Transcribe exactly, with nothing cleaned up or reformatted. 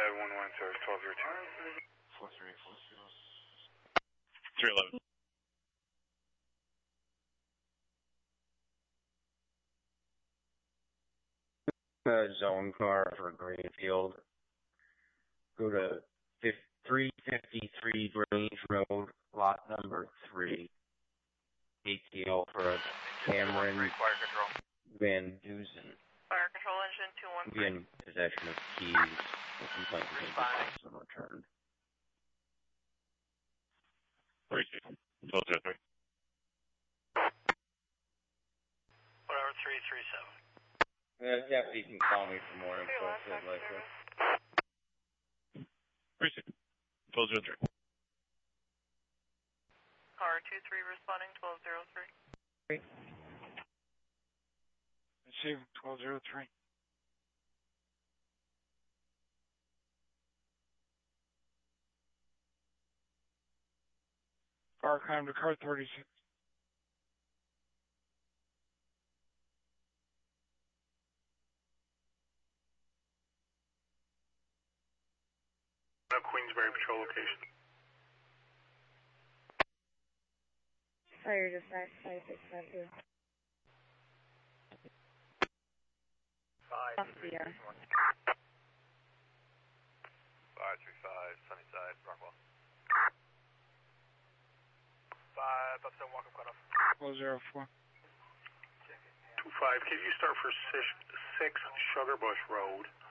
five one one, sir, twelve zero two. Four three four zero. Three eleven. Uh, zone car for Greenfield. Go to three fifty-three Grange Road, lot number three. A T O for a Cameron Van Dusen. Fire control engine two one three. Be in possession of keys. The complaint will be returned. Three two. Twelve zero three. Whatever, three three seven. Yeah, yeah, you can call me for more info if you'd like to. Three two. Twelve zero three. Car two three responding twelve zero three. Three. Receiving twelve zero three. Car climb to car thirty-six. No Queensbury patrol location. Fire dispatch five six five two. Five Off the air. Five three five, Sunnyside, Rockwell. Five, up seven, walk-up cutoff. twelve zero four. Two five, can you start for six, six Sugar Bush Road?